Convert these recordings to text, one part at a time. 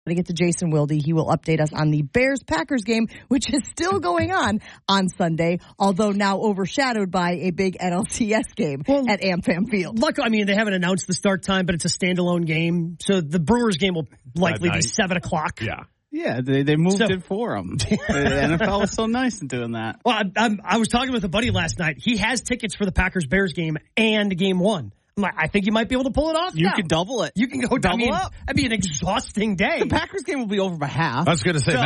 To get to Jason Wilde, he will update us on the Bears-Packers game, which is still going on Sunday, although now overshadowed by a big NLCS game at AmFam Field. Luckily, I mean, they haven't announced the start time, but it's a standalone game, so the Brewers game will likely be 7 o'clock. Yeah, they moved it for them. The NFL was so nice in doing that. Well, I was talking with a buddy last night. He has tickets for the Packers-Bears game and Game 1. I'm like, I think you might be able to pull it off. You can double it. You can go double up. That'd be an exhausting day. The Packers game will be over by half. I was going to say,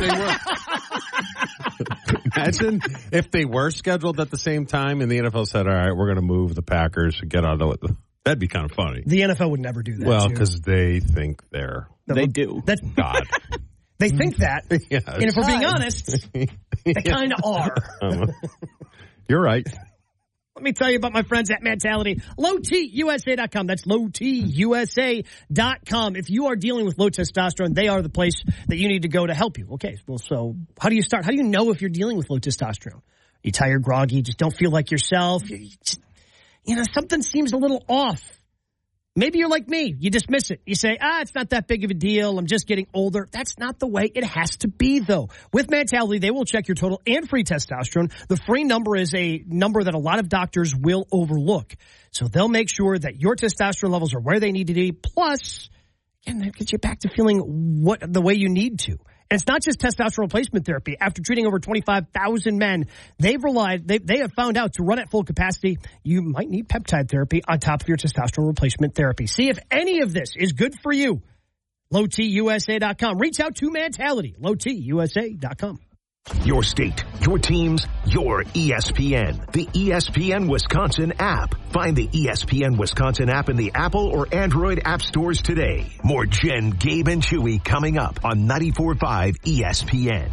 imagine if they were scheduled at the same time and the NFL said, all right, we're going to move the Packers and get out of it. That'd be kind of funny. The NFL would never do that. Well, because they think they do. That's God. They think that. Yes. And if we're being honest, they kind of are. You're right. Let me tell you about my friends at Mentality. LowTUSA.com. That's LowTUSA.com. If you are dealing with low testosterone, they are the place that you need to go to help you. Okay, well, so how do you start? How do you know if you're dealing with low testosterone? You tired, groggy, just don't feel like yourself. Something seems a little off. Maybe you're like me. You dismiss it. You say, it's not that big of a deal. I'm just getting older. That's not the way it has to be, though. With Mentality, they will check your total and free testosterone. The free number is a number that a lot of doctors will overlook. So they'll make sure that your testosterone levels are where they need to be. Plus, again, that gets you back to feeling the way you need to. And it's not just testosterone replacement therapy. After treating over 25,000 men, they have found out to run at full capacity, you might need peptide therapy on top of your testosterone replacement therapy. See if any of this is good for you. LowTUSA.com. Reach out to Mentality. LowTUSA.com. Your state, your teams, your ESPN. The ESPN Wisconsin app. Find the ESPN Wisconsin app in the Apple or Android app stores today. More Jen, Gabe, and Chewy coming up on 94.5 ESPN.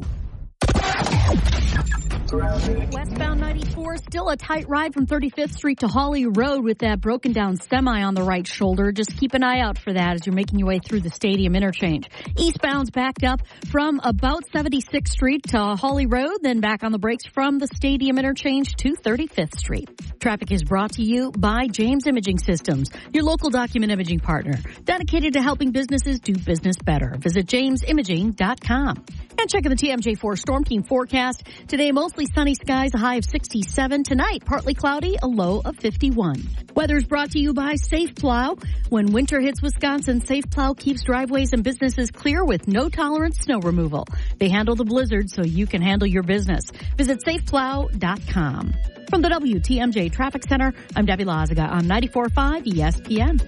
Westbound 94, still a tight ride from 35th Street to Hawley Road with that broken down semi on the right shoulder. Just keep an eye out for that as you're making your way through the stadium interchange. Eastbound's backed up from about 76th Street to Hawley Road, then back on the brakes from the stadium interchange to 35th Street. Traffic is brought to you by James Imaging Systems, your local document imaging partner, dedicated to helping businesses do business better. Visit jamesimaging.com. And checking the TMJ4 Storm Team forecast. Today, mostly sunny skies, a high of 67. Tonight, partly cloudy, a low of 51. Weather is brought to you by Safe Plow. When winter hits Wisconsin, Safe Plow keeps driveways and businesses clear with no-tolerance snow removal. They handle the blizzard so you can handle your business. Visit safeplow.com. From the WTMJ Traffic Center, I'm Debbie Lazaga on 94.5 ESPN.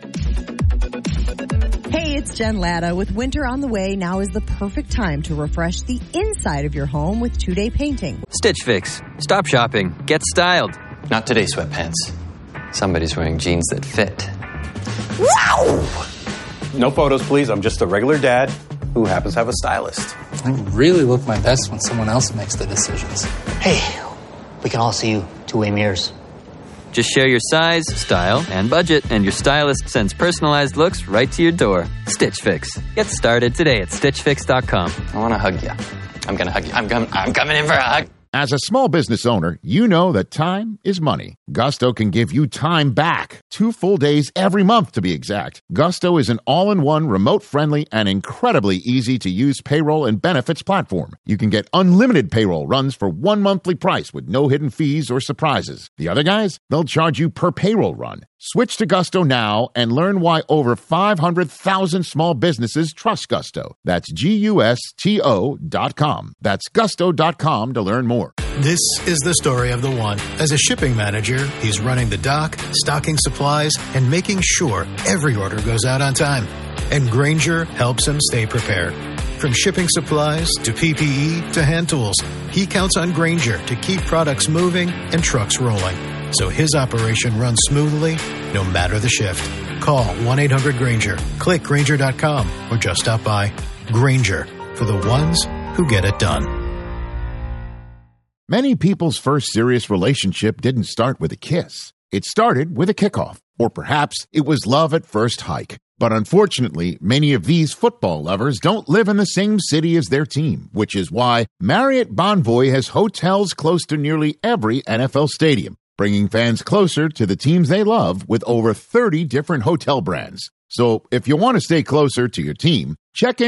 Hey, it's Jen Latta. With winter on the way, now is the perfect time to refresh the inside of your home with 2-day painting. Stitch Fix. Stop shopping. Get styled. Not today, sweatpants. Somebody's wearing jeans that fit. Wow! No photos, please. I'm just a regular dad who happens to have a stylist. I really look my best when someone else makes the decisions. Hey, we can all see you two-way mirrors. Just share your size, style, and budget, and your stylist sends personalized looks right to your door. Stitch Fix. Get started today at StitchFix.com. I want to hug you. I'm going to hug you. I'm coming in for a hug. As a small business owner, you know that time is money. Gusto can give you time back. 2 full days every month, to be exact. Gusto is an all-in-one, remote-friendly, and incredibly easy-to-use payroll and benefits platform. You can get unlimited payroll runs for 1 monthly price with no hidden fees or surprises. The other guys, they'll charge you per payroll run. Switch to Gusto now and learn why over 500,000 small businesses trust Gusto. That's GUSTO.com. That's Gusto.com to learn more. This is the story of the one. As a shipping manager, he's running the dock, stocking supplies, and making sure every order goes out on time. And Grainger helps him stay prepared. From shipping supplies to PPE to hand tools, he counts on Grainger to keep products moving and trucks rolling, so his operation runs smoothly no matter the shift. Call 1-800-GRAINGER, click Grainger.com, or just stop by. Grainger, for the ones who get it done. Many people's first serious relationship didn't start with a kiss. It started with a kickoff, or perhaps it was love at first hike. But unfortunately, many of these football lovers don't live in the same city as their team, which is why Marriott Bonvoy has hotels close to nearly every NFL stadium, bringing fans closer to the teams they love with over 30 different hotel brands. So if you want to stay closer to your team, Check in